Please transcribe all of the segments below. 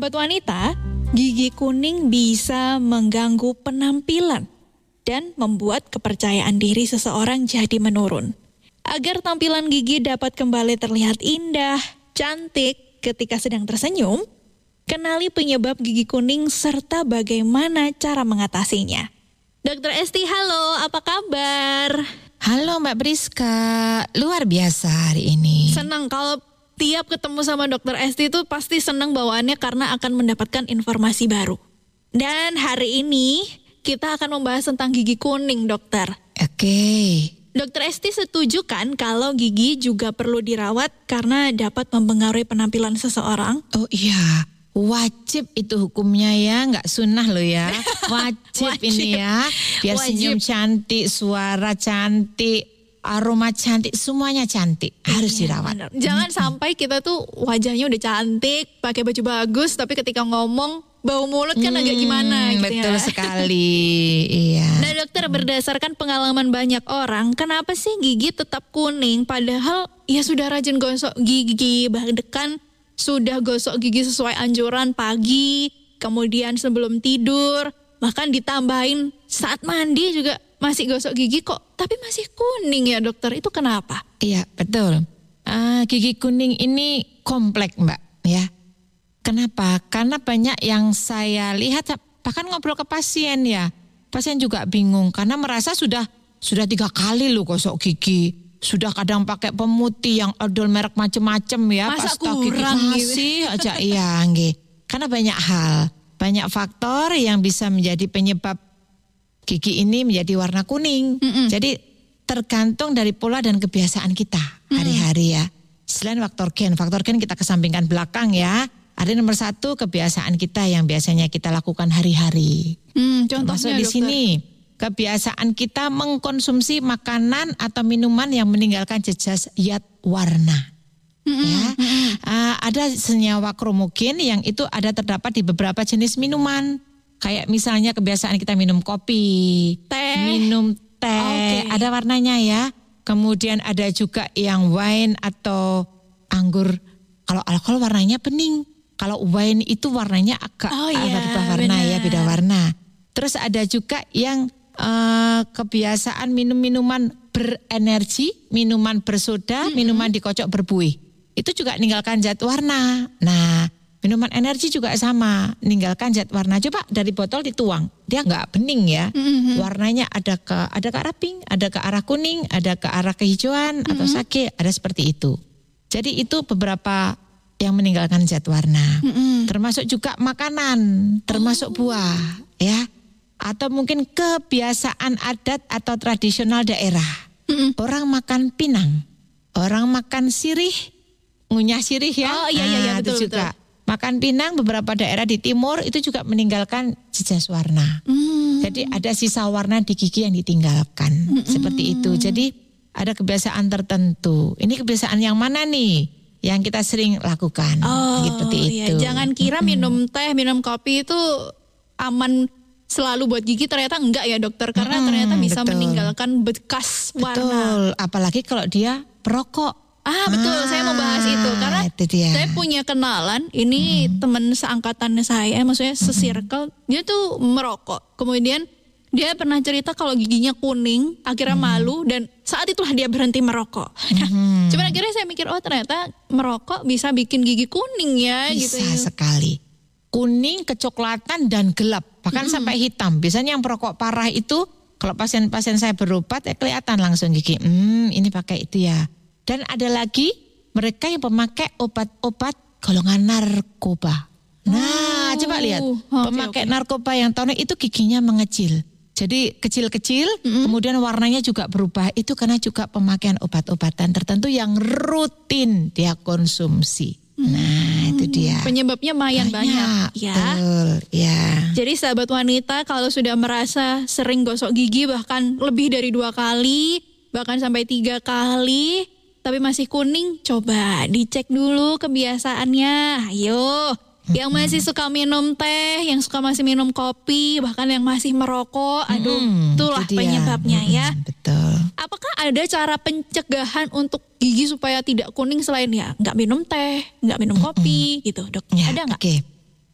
Sahabat wanita, gigi kuning bisa mengganggu penampilan dan membuat kepercayaan diri seseorang jadi menurun. Agar tampilan gigi dapat kembali terlihat indah, cantik ketika sedang tersenyum, kenali penyebab gigi kuning serta bagaimana cara mengatasinya. Dr. Esti, halo, apa kabar? Halo Mbak Priska, luar biasa hari ini. Senang kalau tiap ketemu sama Dr. Esti itu pasti senang bawaannya karena akan mendapatkan informasi baru. Dan hari ini kita akan membahas tentang gigi kuning, dokter. Oke. Dr. Esti setuju kan kalau gigi juga perlu dirawat karena dapat mempengaruhi penampilan seseorang? Oh iya, wajib itu hukumnya ya, nggak sunnah loh ya. Wajib ini ya, biar senyum cantik, suara cantik, aroma cantik, semuanya cantik, harus dirawat. Bener. Jangan sampai kita tuh wajahnya udah cantik, pakai baju bagus, tapi ketika ngomong bau mulut kan agak gimana gitu betul ya. sekali, iya. Nah dokter, berdasarkan pengalaman banyak orang, kenapa sih gigi tetap kuning padahal ya sudah rajin gosok gigi, bahkan sudah gosok gigi sesuai anjuran pagi, kemudian sebelum tidur, bahkan ditambahin saat mandi juga masih gosok gigi kok, tapi masih kuning ya dokter, itu kenapa? Iya betul, gigi kuning ini kompleks Mbak ya. Kenapa? Karena banyak yang saya lihat, bahkan ngobrol ke pasien ya, pasien juga bingung karena merasa sudah 3 kali loh gosok gigi, sudah kadang pakai pemutih yang odol merek macem-macem ya, masa pasta gigi masih gitu aja iya nggih. Karena banyak hal, banyak faktor yang bisa menjadi penyebab gigi ini menjadi warna kuning. Jadi tergantung dari pola dan kebiasaan kita hari-hari ya. Selain faktor gen kita kesampingkan belakang ya. Ada nomor 1 kebiasaan kita yang biasanya kita lakukan hari-hari. Termasuk di sini kebiasaan kita mengkonsumsi makanan atau minuman yang meninggalkan jejak zat warna. Ada senyawa kromogen yang itu ada terdapat di beberapa jenis minuman. Kayak misalnya kebiasaan kita minum kopi, minum teh, ada warnanya ya. Kemudian ada juga yang wine atau anggur. Kalau alkohol warnanya bening. Kalau wine itu warnanya agak berubah warna ya, beda warna. Terus ada juga yang kebiasaan minum minuman berenergi, minuman bersoda, minuman dikocok berbuih. Itu juga meninggalkan zat warna. Nah, minuman energi juga sama, meninggalkan zat warna. Coba dari botol dituang, dia nggak bening ya. Warnanya ada ke arah pink, ada ke arah kuning, ada ke arah kehijauan atau sake, ada seperti itu. Jadi itu beberapa yang meninggalkan zat warna. Termasuk juga makanan, termasuk buah ya. Atau mungkin kebiasaan adat atau tradisional daerah. Orang makan pinang, orang makan sirih, ngunyah sirih ya. Oh iya betul juga. Betul. Makan pinang beberapa daerah di timur itu juga meninggalkan jejak warna. Jadi ada sisa warna di gigi yang ditinggalkan. Seperti itu. Jadi ada kebiasaan tertentu. Ini kebiasaan yang mana nih yang kita sering lakukan? Seperti itu. Jangan kira minum teh, minum kopi itu aman selalu buat gigi, ternyata enggak ya dokter. Karena ternyata bisa meninggalkan bekas warna. Betul. Apalagi kalau dia perokok. Betul, saya mau bahas itu karena saya punya kenalan, ini teman seangkatan saya, maksudnya se-circle, dia tuh merokok. Kemudian dia pernah cerita kalau giginya kuning, akhirnya malu dan saat itulah dia berhenti merokok. Nah, cuman akhirnya saya mikir, ternyata merokok bisa bikin gigi kuning ya. Bisa gitu. sekali. Kuning, kecoklatan dan gelap, bahkan sampai hitam. Biasanya yang perokok parah itu kalau pasien-pasien saya berobat kelihatan langsung gigi. Ini pakai itu ya. Dan ada lagi mereka yang pemakai obat-obat golongan narkoba. Nah, coba lihat. Pemakai narkoba yang tonik itu giginya mengecil. Jadi kecil-kecil, kemudian warnanya juga berubah. Itu karena juga pemakaian obat-obatan tertentu yang rutin dia konsumsi. Nah, itu dia. Penyebabnya banyak ya. Betul, ya. Jadi sahabat wanita, kalau sudah merasa sering gosok gigi bahkan lebih dari 2 kali, bahkan sampai 3 kali, tapi masih kuning, coba dicek dulu kebiasaannya. Ayo, yang masih suka minum teh, yang suka masih minum kopi, bahkan yang masih merokok, itulah penyebabnya ya. Betul. Apakah ada cara pencegahan untuk gigi supaya tidak kuning selain ya nggak minum teh, nggak minum kopi gitu dok? Ya, ada nggak? Oke.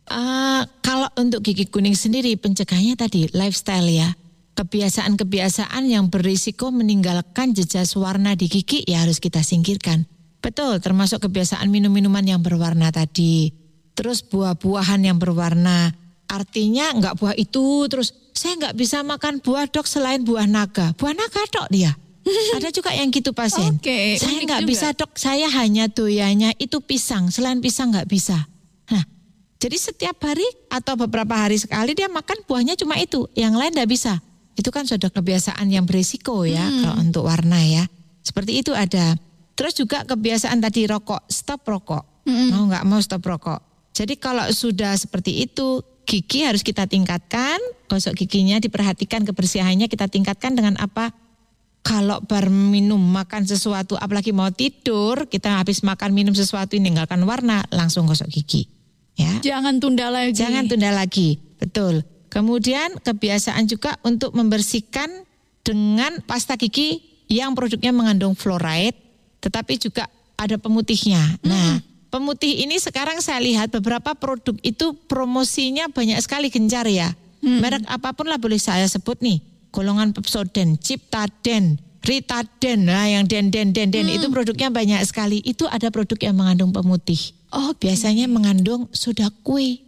Kalau untuk gigi kuning sendiri pencegahannya tadi lifestyle ya. Kebiasaan-kebiasaan yang berisiko meninggalkan jejak warna di gigi ya harus kita singkirkan. Betul, termasuk kebiasaan minum-minuman yang berwarna tadi. Terus buah-buahan yang berwarna. Artinya enggak buah itu, terus saya enggak bisa makan buah dok selain buah naga. Buah naga dok dia. Ada juga yang gitu pasien. Saya enggak bisa dok, saya hanya doyanya itu pisang. Selain pisang enggak bisa. Nah, jadi setiap hari atau beberapa hari sekali dia makan buahnya cuma itu. Yang lain enggak bisa. Itu kan sudah kebiasaan yang berisiko ya kalau untuk warna ya. Seperti itu ada. Terus juga kebiasaan tadi rokok, stop rokok. Mau nggak mau stop rokok. Jadi kalau sudah seperti itu, gigi harus kita tingkatkan. Gosok giginya diperhatikan kebersihannya kita tingkatkan dengan apa? Kalau berminum makan sesuatu apalagi mau tidur, kita habis makan minum sesuatu meninggalkan warna, langsung gosok gigi. Ya. Jangan tunda lagi. Jangan tunda lagi, betul. Kemudian kebiasaan juga untuk membersihkan dengan pasta gigi yang produknya mengandung fluoride, tetapi juga ada pemutihnya. Nah, pemutih ini sekarang saya lihat beberapa produk itu promosinya banyak sekali gencar ya. Merek apapun lah boleh saya sebut nih. Golongan Pepsodent, Ciptaden, Ritaden, nah yang den itu produknya banyak sekali. Itu ada produk yang mengandung pemutih. Biasanya mengandung soda kue.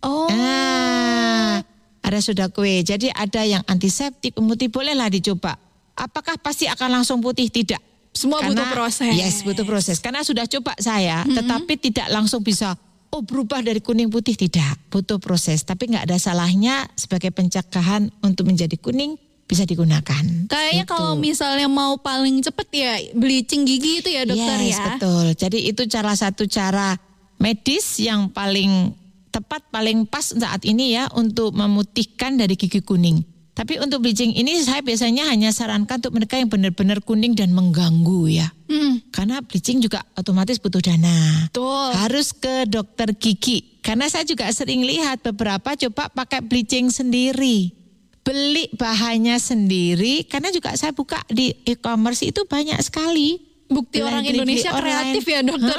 Ada soda kue. Jadi ada yang antiseptik, pemutih bolehlah dicoba. Apakah pasti akan langsung putih? Tidak. Semua butuh proses. Yes, butuh proses. Karena sudah coba saya, tetapi tidak langsung bisa berubah dari kuning putih, tidak. Butuh proses. Tapi nggak ada salahnya sebagai pencegahan untuk menjadi kuning bisa digunakan. Kayaknya kalau misalnya mau paling cepet ya bleaching gigi itu ya dokter yes, ya. Betul. Jadi itu salah satu cara medis yang paling tepat, paling pas saat ini ya untuk memutihkan dari gigi kuning. Tapi untuk bleaching ini saya biasanya hanya sarankan untuk mereka yang benar-benar kuning dan mengganggu ya. Karena bleaching juga otomatis butuh dana. Betul. Harus ke dokter gigi. Karena saya juga sering lihat beberapa coba pakai bleaching sendiri. Beli bahannya sendiri. Karena juga saya buka di e-commerce itu banyak sekali. Bukti orang Indonesia kreatif ya dokter.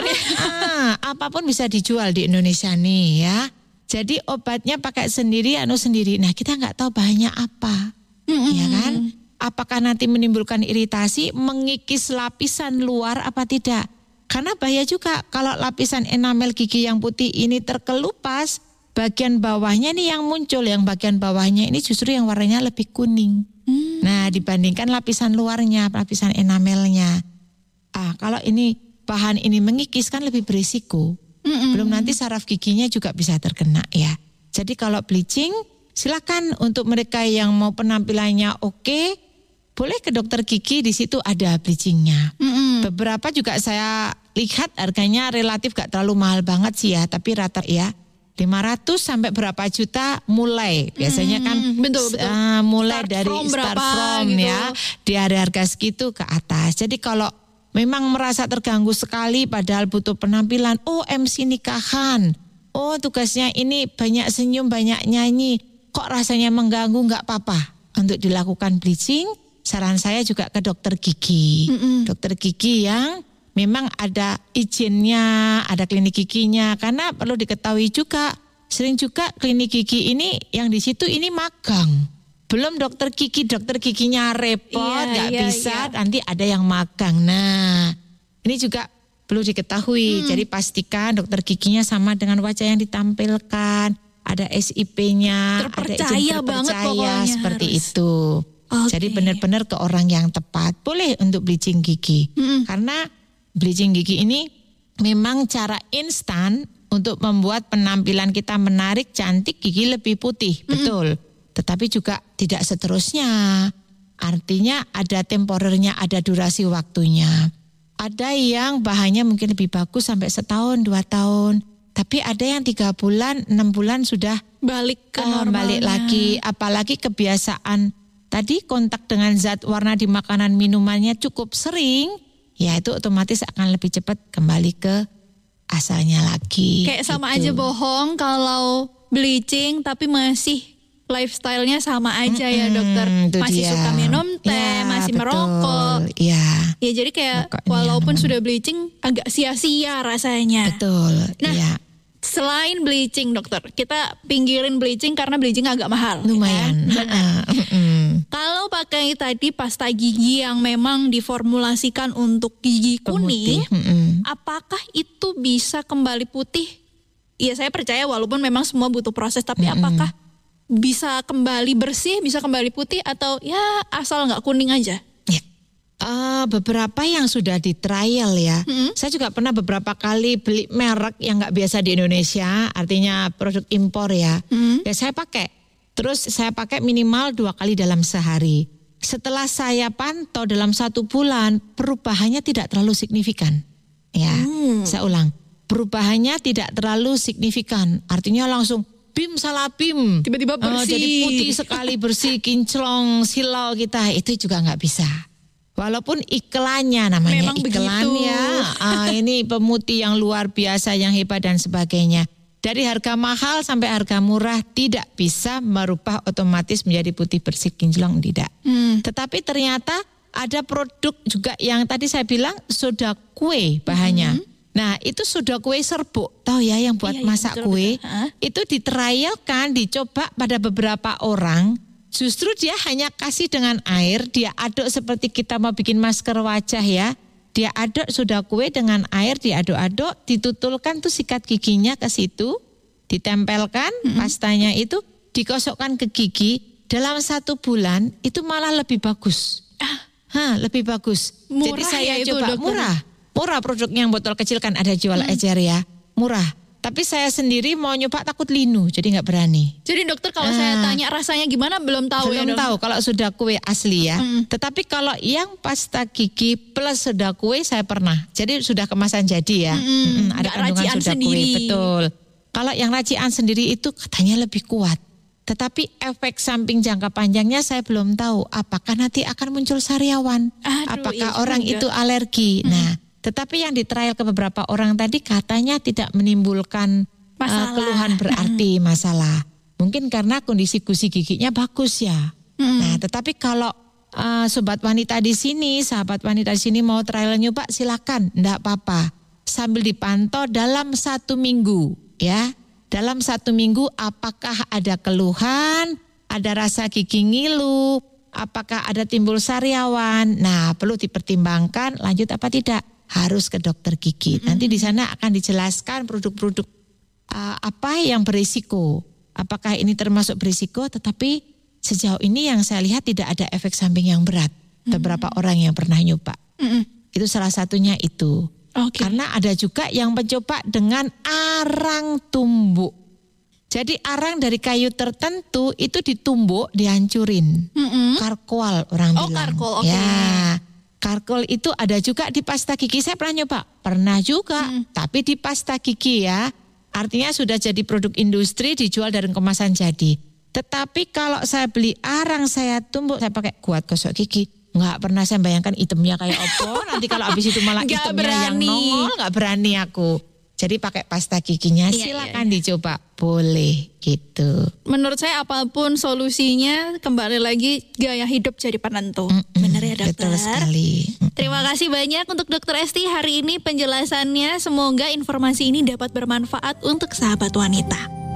Apapun bisa dijual di Indonesia nih ya. Jadi obatnya pakai sendiri, sendiri. Nah kita nggak tahu bahannya apa, ya kan? Apakah nanti menimbulkan iritasi, mengikis lapisan luar apa tidak? Karena bahaya juga kalau lapisan enamel gigi yang putih ini terkelupas, bagian bawahnya nih yang muncul, yang bagian bawahnya ini justru yang warnanya lebih kuning. Nah dibandingkan lapisan luarnya, lapisan enamelnya. Kalau ini bahan ini mengikis kan lebih berisiko. Belum nanti saraf giginya juga bisa terkena ya. Jadi kalau bleaching silakan untuk mereka yang mau penampilannya oke, boleh ke dokter gigi, di situ ada bleachingnya. Beberapa juga saya lihat harganya relatif gak terlalu mahal banget sih ya, tapi rata ya 500 sampai berapa juta mulai. Biasanya kan mulai dari start from gitu. Ya di harga segitu ke atas. Jadi kalau memang merasa terganggu sekali padahal butuh penampilan. MC nikahan. Tugasnya ini banyak senyum, banyak nyanyi. Kok rasanya mengganggu? Gak apa-apa. Untuk dilakukan bleaching, saran saya juga ke dokter gigi. Dokter gigi yang memang ada izinnya, ada klinik giginya. Karena perlu diketahui juga, sering juga klinik gigi ini yang di situ ini magang. Belum dokter giginya repot, nggak bisa, nanti ada yang magang. Nah, ini juga perlu diketahui. Jadi pastikan dokter giginya sama dengan wajah yang ditampilkan, ada SIP-nya, ada izin terpercaya seperti itu. Jadi benar-benar ke orang yang tepat. Boleh untuk bleaching gigi, karena bleaching gigi ini memang cara instan untuk membuat penampilan kita menarik, cantik, gigi lebih putih, betul. Tetapi juga tidak seterusnya. Artinya ada temporernya, ada durasi waktunya. Ada yang bahannya mungkin lebih bagus sampai 1 tahun, 2 tahun. Tapi ada yang 3 bulan, 6 bulan sudah balik ke normalnya. Balik lagi. Apalagi kebiasaan tadi kontak dengan zat warna di makanan minumannya cukup sering. Ya itu otomatis akan lebih cepat kembali ke asalnya lagi. Kayak sama aja bohong kalau bleaching tapi masih lifestyle-nya sama aja ya dokter. Masih suka minum teh, masih merokok. Iya. Ya jadi kayak walaupun sudah bleaching agak sia-sia rasanya. Betul. Nah, selain selain bleaching dokter, kita pinggirin bleaching karena bleaching agak mahal. Lumayan. Ya kan? Kalau pakai tadi pasta gigi yang memang diformulasikan untuk gigi kuning, apakah itu bisa kembali putih? Iya, saya percaya walaupun memang semua butuh proses, tapi apakah bisa kembali bersih, bisa kembali putih, atau ya asal nggak kuning aja? Beberapa yang sudah di trial ya. Saya juga pernah beberapa kali beli merek yang nggak biasa di Indonesia, artinya produk impor ya. Ya saya pakai. Terus saya pakai minimal 2 kali dalam sehari. Setelah saya pantau dalam 1 bulan, perubahannya tidak terlalu signifikan. Ya, saya ulang. Perubahannya tidak terlalu signifikan. Artinya langsung bim salah bim. Tiba-tiba bersih. Jadi putih sekali, bersih, kinclong, silau kita. Itu juga nggak bisa. Walaupun iklannya namanya memang iklan begitu. ya, ini pemutih yang luar biasa, yang hebat dan sebagainya. Dari harga mahal sampai harga murah tidak bisa merubah otomatis menjadi putih bersih kinclong, tidak. Tetapi ternyata ada produk juga yang tadi saya bilang soda kue bahannya. Nah itu soda kue serbuk, tahu ya yang buat masak betul, kue. betul. Itu ditrialkan, dicoba pada beberapa orang. Justru dia hanya kasih dengan air, dia aduk seperti kita mau bikin masker wajah ya. Dia aduk soda kue dengan air, diaduk-aduk, ditutulkan tuh sikat giginya ke situ, ditempelkan pastanya itu, dikosokkan ke gigi. Dalam 1 bulan itu malah lebih bagus. Lebih bagus. Murah. Jadi saya ya itu, coba dokter. murah produknya yang botol kecil kan ada jual ecer ya, murah. Tapi saya sendiri mau nyoba takut linu, jadi nggak berani. Jadi dokter kalau saya tanya rasanya gimana belum tahu ya Belum dok? tahu kalau sudah kue asli ya. Tetapi kalau yang pasta gigi plus soda kue saya pernah. Jadi sudah kemasan jadi ya. Ada Nggak kandungan racian soda sendiri. kue, betul. Kalau yang racian sendiri itu katanya lebih kuat. Tetapi efek samping jangka panjangnya saya belum tahu. Apakah nanti akan muncul sariawan? Aduh, Apakah iya orang juga. itu alergi? Nah, tetapi yang di trial ke beberapa orang tadi katanya tidak menimbulkan Masalah. keluhan berarti masalah. Mungkin karena kondisi gusi giginya bagus ya. Nah, tetapi kalau sobat wanita di sini, sahabat wanita di sini mau trial nyoba silakan, enggak apa-apa. Sambil dipantau dalam 1 minggu ya. Dalam 1 minggu apakah ada keluhan, ada rasa gigi ngilu, apakah ada timbul sariawan. Nah, perlu dipertimbangkan lanjut apa tidak. Harus ke dokter gigi. Nanti di sana akan dijelaskan produk-produk apa yang berisiko. Apakah ini termasuk berisiko, tetapi sejauh ini yang saya lihat tidak ada efek samping yang berat. Beberapa orang yang pernah nyoba. Itu salah satunya itu. Oke. Karena ada juga yang mencoba dengan arang tumbuk. Jadi arang dari kayu tertentu itu ditumbuk, dihancurin. Karkol orang bilang. Karkol, oke. Ya. Karkol itu ada juga di pasta gigi. Saya pernah nyoba, pernah juga. Tapi di pasta gigi ya, artinya sudah jadi produk industri dijual dari kemasan jadi. Tetapi kalau saya beli arang, saya tumbuk, saya pakai kuat gosok gigi. Nggak pernah saya bayangkan itemnya kayak opo. Nanti kalau habis itu malah Nggak itemnya yang berani. nongol, nggak berani aku. Jadi pakai pasta giginya, silakan dicoba, boleh gitu. Menurut saya apapun solusinya kembali lagi gaya hidup jadi penentu. Benar ya dokter? Betul sekali. Terima kasih banyak untuk Dokter Esti hari ini penjelasannya. Semoga informasi ini dapat bermanfaat untuk sahabat wanita.